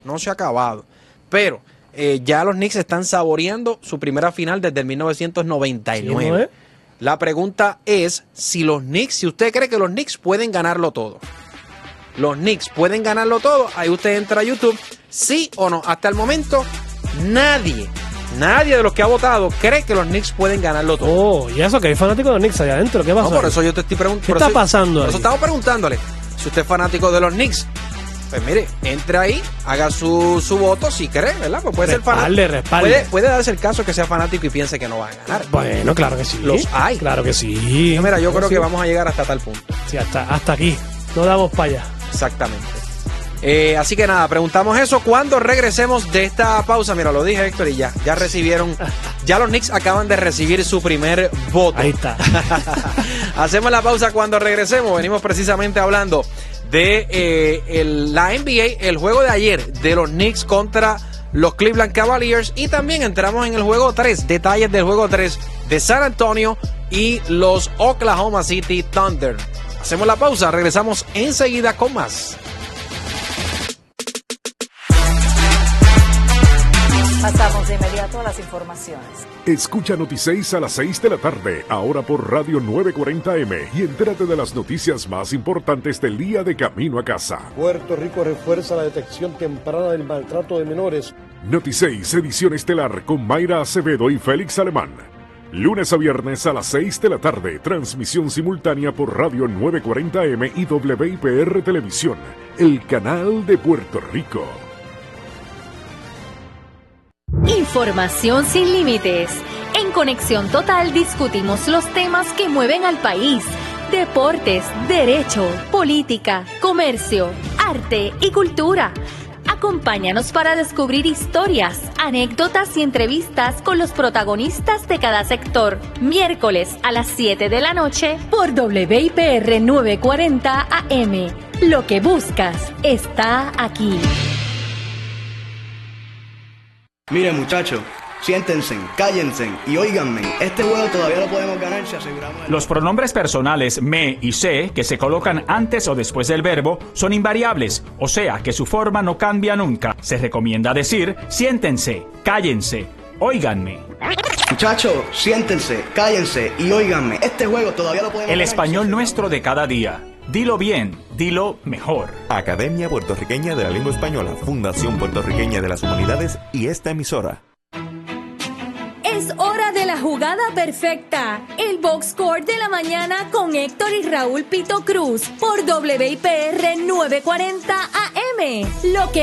No se ha acabado. Pero ya los Knicks están saboreando su primera final desde el 1999. ¿Sí, no es? La pregunta es si usted cree que los Knicks pueden ganarlo todo. Los Knicks pueden ganarlo todo. Ahí usted entra a YouTube. ¿Sí o no? Hasta el momento, nadie de los que ha votado cree que los Knicks pueden ganarlo todo. Oh, y eso que hay fanáticos de los Knicks allá adentro. ¿Qué pasa? No, por eso yo te estoy preguntando. ¿Qué está pasando ahí? Por eso estamos preguntándole. Si usted es fanático de los Knicks, pues mire, entre ahí, haga su voto si cree, ¿verdad? Pues puede ser fanático. Puede darse el caso que sea fanático y piense que no va a ganar. Bueno, claro que sí. Los hay. Claro que sí. Mira, yo creo que vamos a llegar hasta tal punto. Sí, hasta aquí. No damos para allá. Exactamente. Así que nada, preguntamos eso cuando regresemos de esta pausa. Mira, lo dije, Héctor, y ya recibieron, ya los Knicks acaban de recibir su primer voto. Ahí está. Hacemos la pausa cuando regresemos. Venimos precisamente hablando de la NBA, el juego de ayer de los Knicks contra los Cleveland Cavaliers, y también entramos en el juego 3, detalles del juego 3 de San Antonio y los Oklahoma City Thunder. Hacemos la pausa, regresamos enseguida con más. Pasamos de inmediato a las informaciones. Escucha Noti6 a las 6 de la tarde, ahora por Radio 940M, y entérate de las noticias más importantes del día de camino a casa. Puerto Rico refuerza la detección temprana del maltrato de menores. Noti6, edición estelar con Mayra Acevedo y Félix Alemán. Lunes a viernes a las 6 de la tarde, transmisión simultánea por Radio 940M y WIPR Televisión, el canal de Puerto Rico. Información sin límites. En Conexión Total discutimos los temas que mueven al país. Deportes, derecho, política, comercio, arte y cultura. Acompáñanos para descubrir historias, anécdotas y entrevistas con los protagonistas de cada sector. Miércoles a las 7 de la noche por WIPR 940 AM. Lo que buscas está aquí. Miren, muchachos, siéntense, cállense y óiganme. Este juego todavía lo podemos ganar si aseguramos... Los pronombres personales me y se, que se colocan antes o después del verbo, son invariables, o sea que su forma no cambia nunca. Se recomienda decir siéntense, cállense, óiganme. Muchachos, siéntense, cállense y óiganme. Este juego todavía lo podemos ganar. El español nuestro de cada día. Dilo bien, dilo mejor. Academia Puertorriqueña de la Lengua Española, Fundación Puertorriqueña de las Humanidades y esta emisora. Es hora de la jugada perfecta. El Box Score de la mañana con Héctor y Raúl Pito Cruz por WIPR 940 AM. Lo que